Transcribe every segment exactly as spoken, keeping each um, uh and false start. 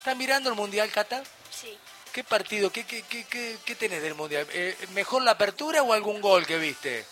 ¿Estás mirando el Mundial, Cata? Sí. ¿Qué partido, qué, qué, qué, qué, qué tenés del Mundial? Eh, ¿Mejor la apertura o algún gol que viste?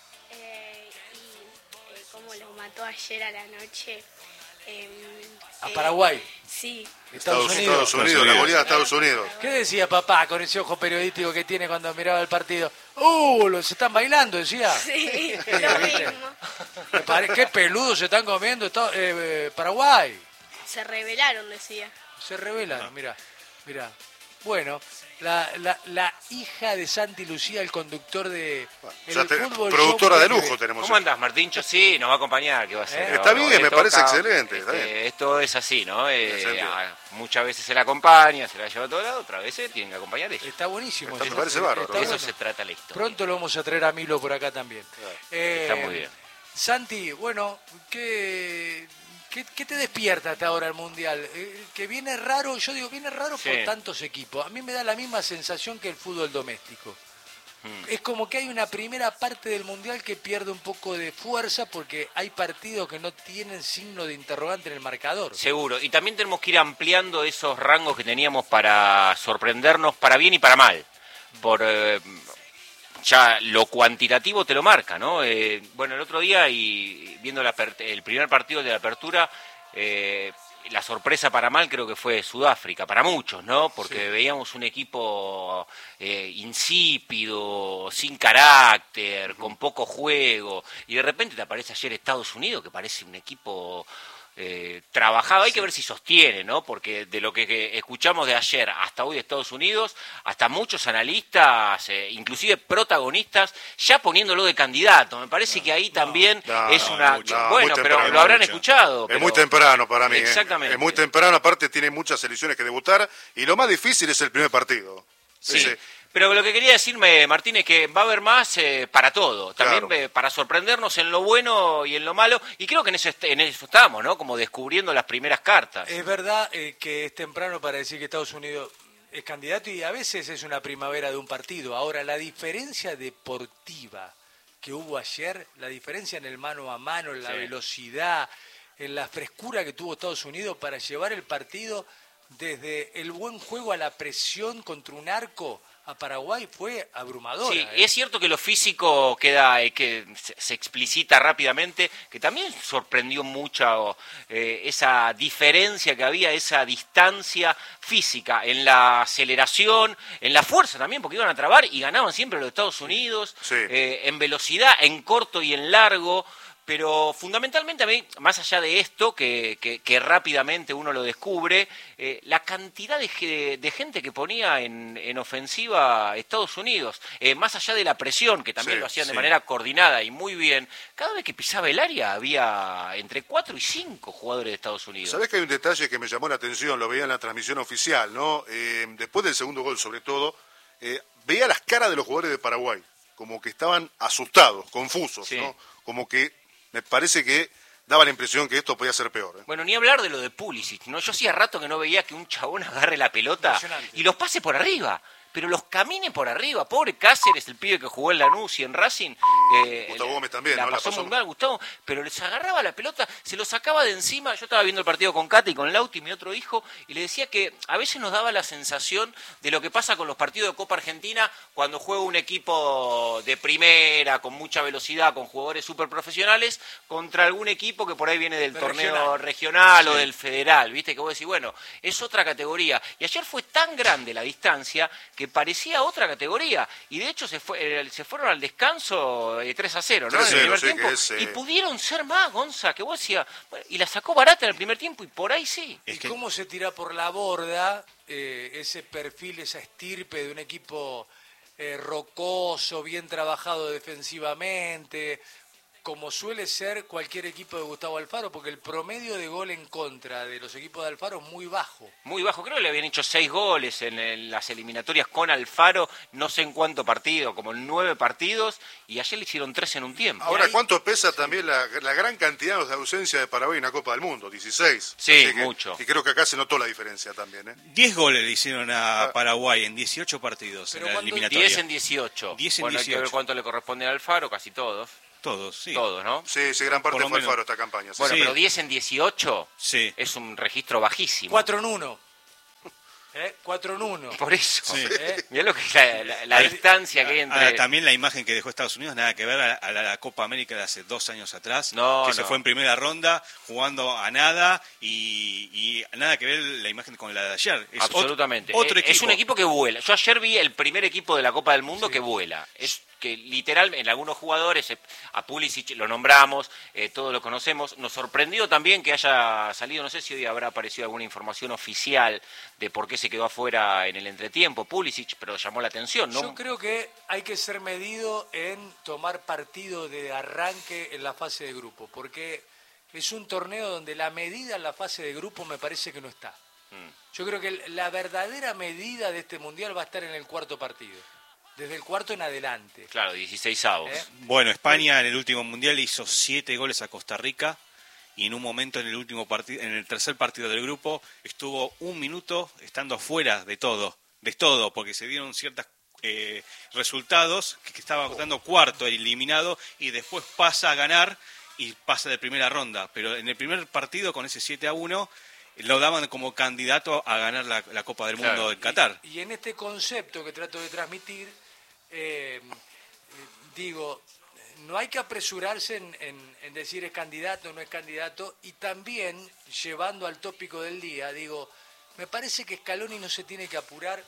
Eh, y eh, cómo los mató ayer a la noche. Eh, ¿A eh, Paraguay? Sí. Estados Estados, Unidos. Estados Unidos, la goleada de Estados Unidos. ¿Qué decía papá con ese ojo periodístico que tiene cuando miraba el partido? ¡Uh! Los están bailando, decía. Sí, ¿Viste? lo mismo. Me pare- ¿Qué peludos se están comiendo Estados- eh, eh, Paraguay? Se rebelaron, decía. Se revelan, mira, mira. Bueno, la, la, la hija de Santi Lucía, el conductor de O sea, el te- fútbol productora show de que- lujo tenemos. ¿Cómo andás, Martincho? Sí, nos va a acompañar, ¿qué va a hacer? Eh, está No, no, bien, le me parece toca, excelente, está este, bien. Esto es así, ¿no? Eh, Excelente. a- muchas veces se la acompaña, se la lleva a todo lado, otras veces tienen que acompañar ellos. Está buenísimo. Está- eso. me parece bárbaro. Está De eso bueno. se trata la historia. Pronto lo vamos a traer a Milo por acá también. Eh, Está muy bien. Santi, bueno, ¿qué, qué, qué te despierta hasta ahora el Mundial? Eh, que viene raro, yo digo, viene raro Sí. por tantos equipos. A mí me da la misma sensación que el fútbol doméstico. Mm. Es como que hay una primera parte del Mundial que pierde un poco de fuerza porque hay partidos que no tienen signo de interrogante en el marcador. Seguro. Y también tenemos que ir ampliando esos rangos que teníamos para sorprendernos para bien y para mal. Por eh, ya lo cuantitativo te lo marca, ¿no? Eh, bueno, el otro día y viendo la aper- el primer partido de la apertura, eh, la sorpresa para mal creo que fue Sudáfrica, para muchos, ¿no? Porque Sí. veíamos un equipo eh, insípido, sin carácter, con poco juego, y de repente te aparece ayer Estados Unidos, que parece un equipo eh, trabajado. Hay que ver si sostiene, ¿no? Porque de lo que, que escuchamos de ayer hasta hoy de Estados Unidos, hasta muchos analistas, eh, inclusive protagonistas, ya poniéndolo de candidato. Me parece que ahí también no, es no, una... mucho, no, bueno, muy pero temprano, lo habrán mucho. escuchado. Es pero- muy temprano para mí. ¿eh? Exactamente. Es muy temprano, aparte tiene muchas selecciones que debutar y lo más difícil es el primer partido. Sí, Ese- pero lo que quería decirme, Martín, es que va a haber más eh, para todo, también Claro. eh, para sorprendernos en lo bueno y en lo malo, y creo que en eso, est- en eso estamos, ¿no? Como descubriendo las primeras cartas. Es verdad eh, que es temprano para decir que Estados Unidos es candidato y a veces es una primavera de un partido. Ahora, la diferencia deportiva que hubo ayer, la diferencia en el mano a mano, en la Sí. velocidad, en la frescura que tuvo Estados Unidos para llevar el partido desde el buen juego a la presión contra un arco a Paraguay fue abrumadora. Sí, ¿eh? es cierto que lo físico queda, eh, que se, se explicita rápidamente, que también sorprendió mucho eh, esa diferencia que había, esa distancia física en la aceleración, en la fuerza también, porque iban a trabar y ganaban siempre los Estados Unidos, Sí. eh, en velocidad, en corto y en largo. Pero fundamentalmente a mí, más allá de esto, que, que, que rápidamente uno lo descubre, eh, la cantidad de, ge- de gente que ponía en, en ofensiva a Estados Unidos, eh, más allá de la presión, que también Sí, lo hacían de sí. manera coordinada y muy bien, cada vez que pisaba el área había entre cuatro y cinco jugadores de Estados Unidos. ¿Sabés que hay un detalle que me llamó la atención? Lo veía en la transmisión oficial, ¿no? Eh, después del segundo gol, sobre todo, eh, veía las caras de los jugadores de Paraguay, como que estaban asustados, confusos, Sí. ¿no? Como que me parece que daba la impresión que esto podía ser peor. ¿eh? Bueno, ni hablar de lo de Pulisic, ¿no? Yo hacía rato que no veía que un chabón agarre la pelota Impresionante. y los pase por arriba, pero los camine por arriba. Pobre Cáceres, el pibe que jugó en Lanús y en Racing. eh, Gustavo la- Gómez también, la ¿no? La pasó pasó- muy mal, Gustavo, pero les agarraba la pelota, se lo sacaba de encima. Yo estaba viendo el partido con Cata y con Lauti, mi otro hijo, y le decía que a veces nos daba la sensación de lo que pasa con los partidos de Copa Argentina cuando juega un equipo de primera, con mucha velocidad, con jugadores súper profesionales, contra algún equipo que por ahí viene del De torneo regional. regional o del federal, ¿viste? Que vos decís, bueno, es otra categoría. Y ayer fue tan grande la distancia que parecía otra categoría. Y de hecho se fue eh, se fueron al descanso eh, tres a cero, ¿no? tres a En el cero, primer sí, tiempo. que es, eh, Y pudieron ser más, Gonza, que vos decías, bueno, y la sacó barata en el primer tiempo y por ahí sí. ¿Y Es que- cómo se tira por la borda eh, ese perfil, esa estirpe de un equipo eh, rocoso, bien trabajado defensivamente, como suele ser cualquier equipo de Gustavo Alfaro, porque el promedio de gol en contra de los equipos de Alfaro es muy bajo. Muy bajo, creo que le habían hecho seis goles en, en las eliminatorias con Alfaro, no sé en cuánto partido, como en nueve partidos, y ayer le hicieron tres en un tiempo. Ahora, ahí- ¿cuánto pesa también la, la gran cantidad de ausencia de Paraguay en la Copa del Mundo? dieciséis. Sí, Así que- mucho. Y creo que acá se notó la diferencia también. ¿eh? diez goles le hicieron a Paraguay en dieciocho partidos Pero en la cuando- eliminatoria. diez en dieciocho. diez en Bueno, hay que ver dieciocho. cuánto le corresponde a Alfaro, casi todos. Todos, sí. Todos, ¿no? Sí, sí, gran parte Por lo fue menos. Alfaro esta campaña. sí. Bueno, Sí. pero diez en dieciocho Sí. es un registro bajísimo. cuatro en uno. ¿Eh? cuatro en uno. Por eso. Sí. ¿Eh? Mirá lo que es la, la- la distancia que hay entre... Ahora, también la imagen que dejó Estados Unidos, nada que ver a, a la, la Copa América de hace dos años atrás, No, que no. se fue en primera ronda jugando a nada y, y nada que ver la imagen con la de ayer. Es ot- Absolutamente. Otro es, equipo. es un equipo que vuela. Yo ayer vi el primer equipo de la Copa del Mundo que vuela. Es que literal, en algunos jugadores, eh, a Pulisic lo nombramos, eh, todos lo conocemos. Nos sorprendió también que haya salido, no sé si hoy habrá aparecido alguna información oficial de por qué se quedó afuera en el entretiempo Pulisic, pero llamó la atención, ¿no? Yo creo que hay que ser medido en tomar partido de arranque en la fase de grupo, porque es un torneo donde la medida en la fase de grupo me parece que no está. Mm. Yo creo que la verdadera medida de este mundial va a estar en el cuarto partido, desde el cuarto en adelante. Claro, dieciséis avos. ¿Eh? Bueno, España en el último mundial hizo siete goles a Costa Rica y en un momento en el último partido, en el tercer partido del grupo, estuvo un minuto estando fuera de todo, de todo, porque se dieron ciertos eh, resultados que, que estaba dando cuarto eliminado y después pasa a ganar y pasa de primera ronda. Pero en el primer partido con ese siete a uno lo daban como candidato a ganar la, la Copa del Mundo Claro. en Qatar. Y, y en este concepto que trato de transmitir, eh, eh, digo, no hay que apresurarse en, en- en decir es candidato o no es candidato, y también, llevando al tópico del día, digo, me parece que Scaloni no se tiene que apurar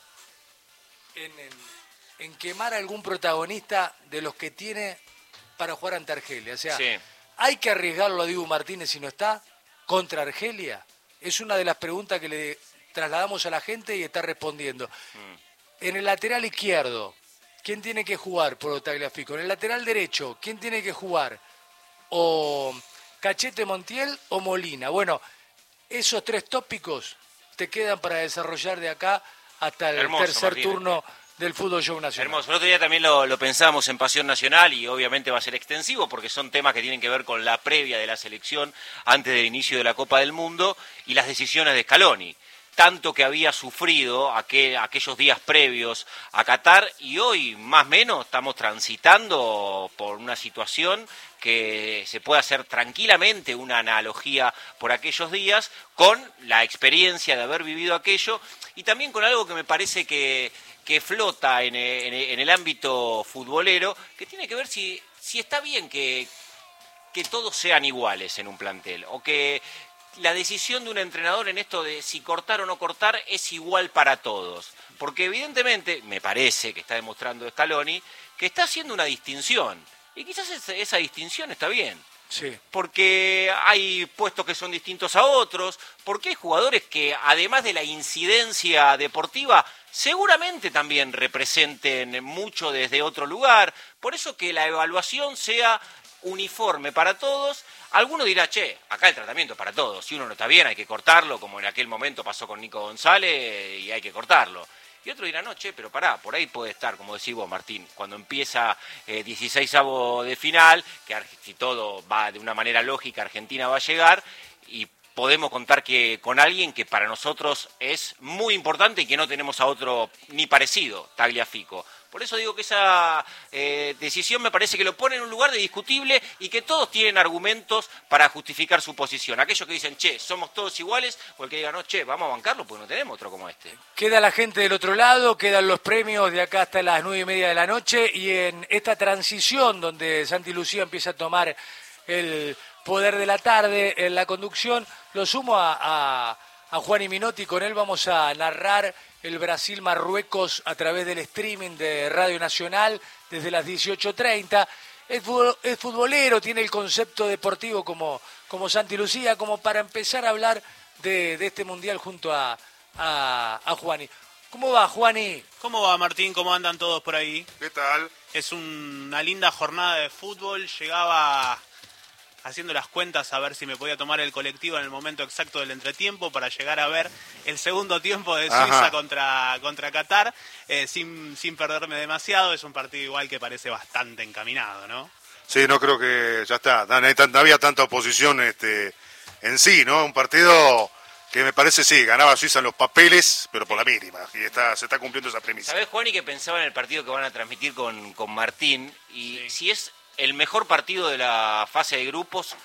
en, en- en quemar a algún protagonista de los que tiene para jugar ante Argelia. O sea, Sí. ¿hay que arriesgarlo a Dibu Martínez si no está contra Argelia? Es una de las preguntas que le trasladamos a la gente y está respondiendo. En el lateral izquierdo, ¿quién tiene que jugar por Tagliafico? En el lateral derecho, ¿quién tiene que jugar? O Cachete Montiel o Molina. Bueno, esos tres tópicos te quedan para desarrollar de acá hasta el Hermoso, tercer Martínez. turno del Fútbol Show Nacional. Hermoso. El otro día también lo, lo pensamos en Pasión Nacional y obviamente va a ser extensivo porque son temas que tienen que ver con la previa de la selección antes del inicio de la Copa del Mundo y las decisiones de Scaloni. Tanto que había sufrido aquel, aquellos días previos a Qatar y hoy más o menos estamos transitando por una situación que se puede hacer tranquilamente una analogía por aquellos días con la experiencia de haber vivido aquello y también con algo que me parece que, que flota en el, en el- en el ámbito futbolero, que tiene que ver si, si está bien que, que todos sean iguales en un plantel, o que la decisión de un entrenador en esto de si cortar o no cortar es igual para todos. Porque evidentemente, me parece que está demostrando Scaloni, que está haciendo una distinción. Y quizás esa, esa distinción está bien. Sí. Porque hay puestos que son distintos a otros, porque hay jugadores que además de la incidencia deportiva, seguramente también representen mucho desde otro lugar, por eso que la evaluación sea uniforme para todos. Alguno dirá, che, acá el tratamiento es para todos, si uno no está bien hay que cortarlo, como en aquel momento pasó con Nico González, y hay que cortarlo. Y otro dirá, no, che, pero pará, por ahí puede estar, como decís vos, Martín, cuando empieza eh, dieciseisavo de final, que Ar- si todo va de una manera lógica, Argentina va a llegar, y podemos contar que con alguien que para nosotros es muy importante y que no tenemos a otro ni parecido, Tagliafico. Por eso digo que esa eh, decisión me parece que lo pone en un lugar de discutible y que todos tienen argumentos para justificar su posición. Aquellos que dicen, che, somos todos iguales, o el que diga, no, che, vamos a bancarlo porque no tenemos otro como este. Queda la gente del otro lado, quedan los premios de acá hasta las nueve y media de la noche, y en esta transición donde Santi Lucía empieza a tomar el poder de la tarde en la conducción, lo sumo a, a, a Juan y Minotti. Con él vamos a narrar el Brasil-Marruecos a través del streaming de Radio Nacional desde las dieciocho treinta. Es, fútbol, es futbolero, tiene el concepto deportivo como, como Santi Lucía, como para empezar a hablar de, de este mundial junto a, a, a Juani. ¿Cómo va, Juani? ¿Cómo va, Martín? ¿Cómo andan todos por ahí? ¿Qué tal? Es una linda jornada de fútbol. Llegaba haciendo las cuentas a ver si me podía tomar el colectivo en el momento exacto del entretiempo para llegar a ver el segundo tiempo de Suiza Ajá. contra, contra Qatar, eh, sin, sin perderme demasiado. Es un partido igual que parece bastante encaminado, ¿no? Sí, no creo que ya está. No, hay tan- no había tanta oposición este, en sí, ¿no? Un partido que me parece, sí, ganaba Suiza en los papeles, pero por la mínima. Y está, se está cumpliendo esa premisa. ¿Sabés, Juan, y que pensaba en el partido que van a transmitir con, con Martín? Y Sí. si es el mejor partido de la fase de grupos,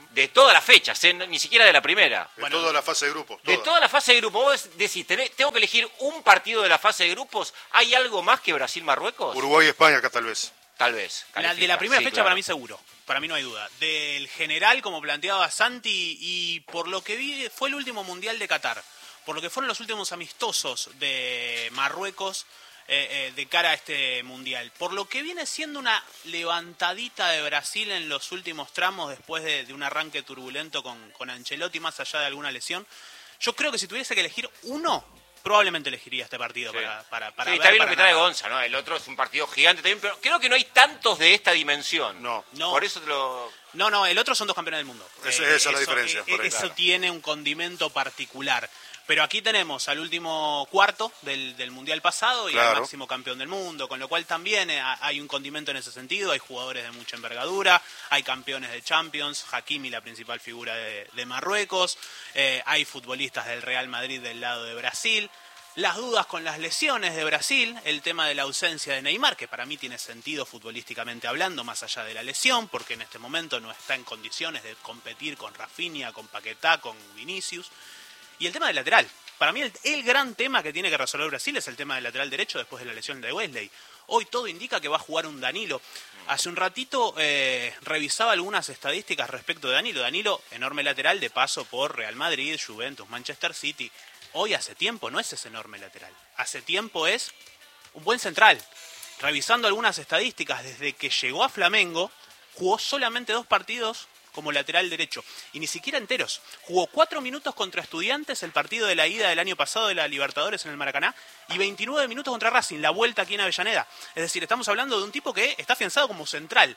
de todas las fechas, ¿eh? Ni siquiera de la primera. De Bueno, toda la fase de grupos. De toda. toda la fase de grupos, vos decís, tenés- tengo que elegir un partido de la fase de grupos, ¿hay algo más que Brasil-Marruecos? Uruguay y España acá tal vez. Tal vez. La- de califica, la primera sí, fecha claro. para mí seguro, para mí no hay duda. Del general, como planteaba Santi, y por lo que vi fue el último Mundial de Qatar, por lo que fueron los últimos amistosos de Marruecos eh, eh, de cara a este Mundial. Por lo que viene siendo una levantadita de Brasil en los últimos tramos después de, de un arranque turbulento con, con Ancelotti, más allá de alguna lesión. Yo creo que si tuviese que elegir uno, probablemente elegiría este partido Sí. para, para, para Sí, ver, está bien para lo que trae narrar. Gonza, ¿no? El otro es un partido gigante también, pero creo que no hay tantos de esta dimensión. No. No. Por eso te lo... No, no, el otro son dos campeones del mundo. Esa- Eh, esa es la eso- diferencia, eh, por ahí, eso claro. tiene un condimento particular. Pero aquí tenemos al último cuarto del, del Mundial pasado y Claro. al máximo campeón del mundo, con lo cual también eh, hay un condimento en ese sentido. Hay jugadores de mucha envergadura, hay campeones de Champions, Hakimi la principal figura de, de Marruecos, eh, hay futbolistas del Real Madrid del lado de Brasil. Las dudas con las lesiones de Brasil, el tema de la ausencia de Neymar, que para mí tiene sentido futbolísticamente hablando, más allá de la lesión, porque en este momento no está en condiciones de competir con Rafinha, con Paquetá, con Vinicius. Y el tema del lateral. Para mí el, el gran tema que tiene que resolver Brasil es el tema del lateral derecho después de la lesión de Wesley. Hoy todo indica que va a jugar un Danilo. Hace un ratito eh, revisaba algunas estadísticas respecto de Danilo. Danilo, enorme lateral de paso por Real Madrid, Juventus, Manchester City. Hoy hace tiempo no es ese enorme lateral. Hace tiempo es un buen central. Revisando algunas estadísticas, desde que llegó a Flamengo, jugó solamente dos partidos como lateral derecho, y ni siquiera enteros. Jugó cuatro minutos contra Estudiantes, el partido de la ida del año pasado de la Libertadores en el Maracaná, y veintinueve minutos contra Racing, la vuelta aquí en Avellaneda. Es decir, estamos hablando de un tipo que está afianzado como central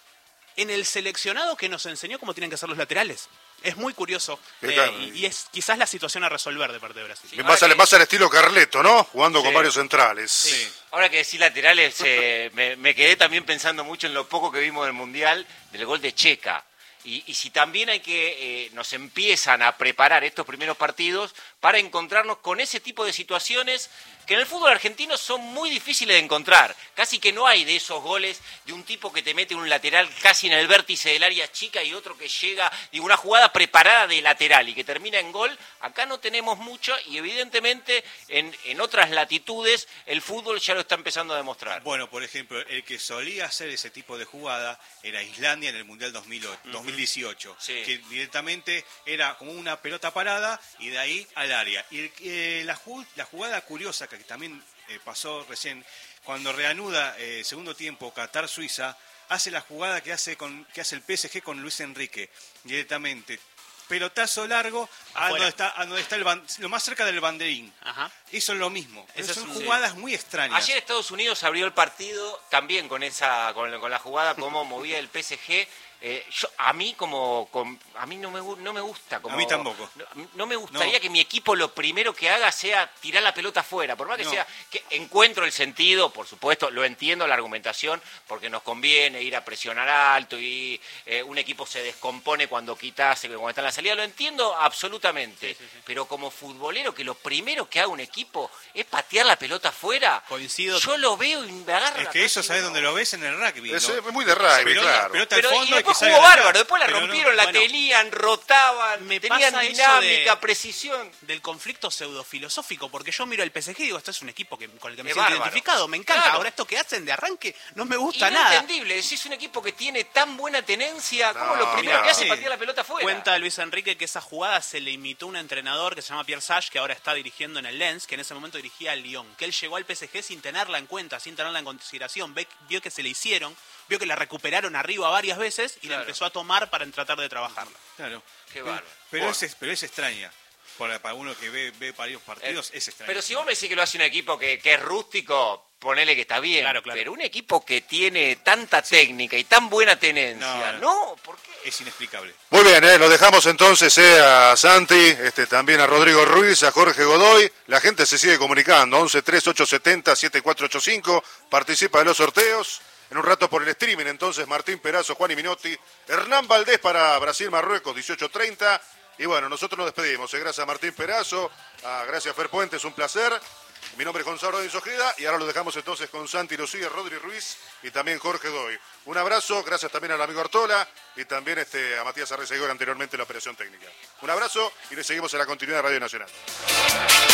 en el seleccionado que nos enseñó cómo tienen que ser los laterales. Es muy curioso, Sí, eh, claro. y, y es quizás la situación a resolver de parte de Brasil. Sí. Más, Ahora al, que- más al estilo Carleto, ¿no? Jugando con Sí. varios centrales. Sí. Ahora que decís laterales, eh, me, me quedé también pensando mucho en lo poco que vimos del Mundial, del gol de Checa. Y, y si también hay que, eh, nos empiezan a preparar estos primeros partidos para encontrarnos con ese tipo de situaciones que en el fútbol argentino son muy difíciles de encontrar. Casi que no hay de esos goles de un tipo que te mete un lateral casi en el vértice del área chica y otro que llega, digo, una jugada preparada de lateral y que termina en gol. Acá no tenemos mucho y evidentemente en, en otras latitudes el fútbol ya lo está empezando a demostrar. Bueno, por ejemplo, el que solía hacer ese tipo de jugada era Islandia en el Mundial dos mil ocho, dos mil dieciocho, Sí. que directamente era como una pelota parada y de ahí al área. Y el- eh, la, ju- la jugada curiosa que también eh, pasó recién, cuando reanuda eh, segundo tiempo Qatar-Suiza, hace la jugada que hace, con, que hace el P S G con Luis Enrique, directamente. Pelotazo largo a Afuera. donde está, a donde está el ban- lo más cerca del banderín. Ajá. Hizo lo mismo. Pero Ese son es un- jugadas muy extrañas. Ayer Estados Unidos abrió el partido también con esa con, con la jugada como movía el P S G. Eh, yo a mí como, com- a mí no me gu- no me gusta como A mí tampoco. no, no me gustaría No. que mi equipo lo primero que haga sea tirar la pelota afuera, por más que No. sea que encuentro el sentido, por supuesto, lo entiendo la argumentación porque nos conviene ir a presionar alto y eh, un equipo se descompone cuando quitas cuando está en la salida, lo entiendo absolutamente, pero como futbolero que lo primero que haga un equipo es patear la pelota afuera. Coincido. Yo lo veo y me agarra Es la que eso, casi ¿sabes no. dónde lo ves? En el rugby. Es, ¿no? es muy de rugby, Pelota- claro. pelota al Pero y fondo y después que salga jugó de acá. bárbaro, después la Pero no- rompieron, la bueno. tenían, rotaban, Me tenían pasa eso dinámica, de- precisión. Del conflicto pseudofilosófico, porque yo miro el P S G y digo, esto es un equipo que, con el que me Es siento bárbaro. identificado, me encanta. Claro. Ahora esto que hacen de arranque no me gusta Inentendible, nada. entendible, si es un equipo que tiene tan buena tenencia, ¿cómo No, lo primero no. que hace es Sí. patear la pelota afuera? Cuenta Luis Enrique que esa jugada se le imitó un entrenador que se llama Pierre Sage, que ahora está dirigiendo en el Lens, que en ese momento dirigía al Lyon, que él llegó al P S G sin tenerla en cuenta, sin tenerla en consideración, Ve- vio que se le hicieron, vio que la recuperaron arriba varias veces y Claro. la empezó a tomar para tratar de trabajarla. Claro. Qué Pero- bárbaro. Pero, Bueno. es, pero es extraña. Para, para uno que ve, ve varios partidos, Eh, es extraña. Pero si vos me decís que lo hace un equipo que, que es rústico, ponele que está bien. Claro, claro. Pero un equipo que tiene tanta técnica y tan buena tenencia, No, no, no. ¿por qué? Es inexplicable. Muy bien, eh, lo dejamos entonces eh, a Santi, este, también a Rodrigo Ruiz, a Jorge Godoy. La gente se sigue comunicando, once tres ocho siete cero siete cuatro ocho cinco, participa de los sorteos. En un rato por el streaming, entonces Martín Perazo, Juan y Minotti, Hernán Valdés para Brasil-Marruecos, dieciocho treinta. Y bueno, nosotros nos despedimos. eh, Gracias a Martín Perazo, a, gracias a Fer Puentes, un placer. Mi nombre es Gonzalo Rodríguez Ojeda y ahora lo dejamos entonces con Santi Lucía, Rodri Ruiz y también Jorge Godoy. Un abrazo, gracias también al amigo Artola y también este, a Matías Arrezagor anteriormente en la operación técnica. Un abrazo y le seguimos en la continuidad de Radio Nacional.